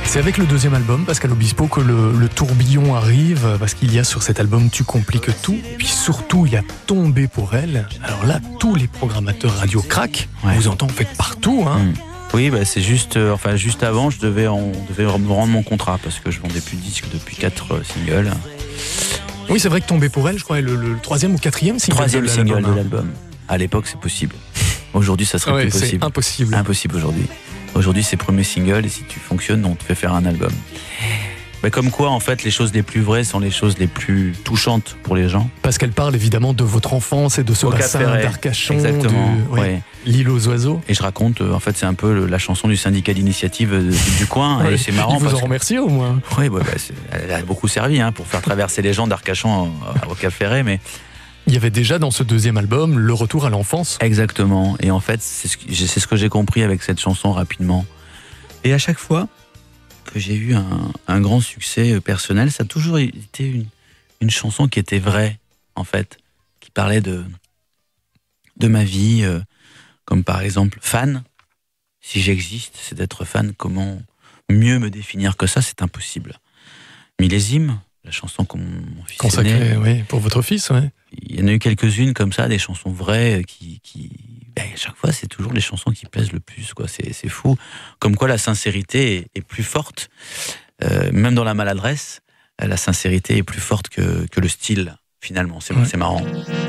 C'est avec le deuxième album, Pascal Obispo, que le tourbillon arrive, parce qu'il y a sur cet album Tu compliques tout, et puis surtout il y a Tombé pour elle. Alors là, tous les programmateurs radio craquent, vous entendez, vous faites partout, hein. Oui, c'est juste, juste avant, on devait me rendre mon contrat, parce que je vendais plus de disques depuis 4 singles. Oui, c'est vrai que Tombé pour elle, je crois, est le troisième ou quatrième single. Troisième single de l'album. À l'époque, c'est possible. Aujourd'hui, ça serait plus possible. C'est impossible. Impossible aujourd'hui. Aujourd'hui, c'est premier single et si tu fonctionnes, on te fait faire un album. Mais comme quoi, en fait, les choses les plus vraies sont les choses les plus touchantes pour les gens. Parce qu'elle parle évidemment de votre enfance et de ce bassin d'Arcachon, exactement, l'île aux oiseaux. Et je raconte, en fait, c'est un peu la chanson du syndicat d'initiative du coin. Et c'est marrant. Ils vous en remercient au moins. Oui, elle a beaucoup servi pour faire traverser les gens d'Arcachon au Cap Ferret, mais... Il y avait déjà dans ce deuxième album le retour à l'enfance. Exactement. Et en fait, c'est ce que j'ai compris avec cette chanson rapidement. Et à chaque fois que j'ai eu un grand succès personnel, ça a toujours été une chanson qui était vraie, en fait, qui parlait de ma vie, comme par exemple fan. Si j'existe, c'est d'être fan. Comment mieux me définir que ça? C'est impossible. Millésime, la chanson qu'on mon fils consacrée, oui, pour votre fils, oui. Il y en a eu quelques-unes comme ça, des chansons vraies qui à chaque fois, c'est toujours les chansons qui plaisent le plus, quoi. C'est fou. Comme quoi, la sincérité est plus forte, même dans la maladresse. La sincérité est plus forte que le style, finalement. C'est marrant.